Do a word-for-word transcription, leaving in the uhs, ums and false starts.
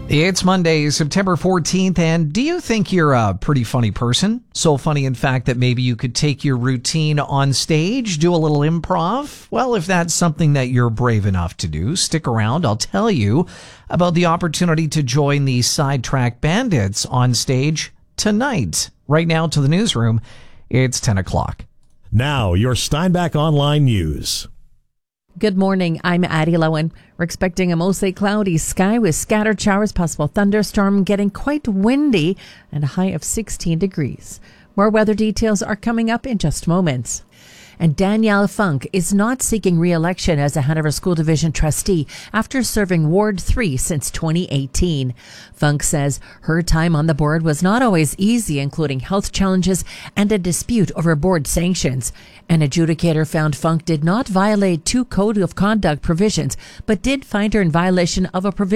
It's Monday, September fourteenth, and do you think you're a pretty funny person? So funny, in fact, that maybe you could take your routine on stage, do a little improv? Well, if that's something that you're brave enough to do, stick around. I'll tell you about the opportunity to join the Sidetrack Bandits on stage tonight. Right now to the newsroom, it's ten o'clock. Now, your Steinbach Online News. Good morning. I'm Addie Lowen. We're expecting a mostly cloudy sky with scattered showers, possible thunderstorm, getting quite windy, and a high of sixteen degrees. More weather details are coming up in just moments. And Danielle Funk is not seeking re-election as a Hanover School Division trustee after serving Ward three since twenty eighteen. Funk says her time on the board was not always easy, including health challenges and a dispute over board sanctions. An adjudicator found Funk did not violate two code of conduct provisions, but did find her in violation of a provision